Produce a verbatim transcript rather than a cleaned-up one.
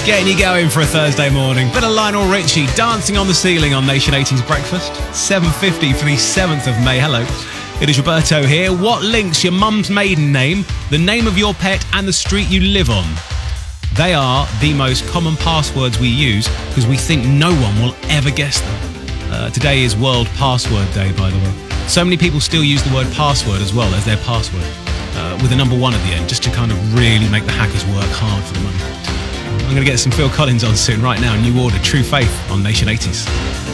Getting you going for a Thursday morning. Bit of Lionel Richie dancing on the ceiling on Nation eighties Breakfast. seven fifty for the seventh of May. Hello. It is Roberto here. What links your mum's maiden name, the name of your pet and the street you live on? They are the most common passwords we use because we think no one will ever guess them. Uh, today is World Password Day, by the way. So many people still use the word password as well as their password, uh, with a number one at the end, just to kind of really make the hackers work hard for the money. I'm going to get some Phil Collins on soon. Right now, New Order, True Faith on Nation eighties.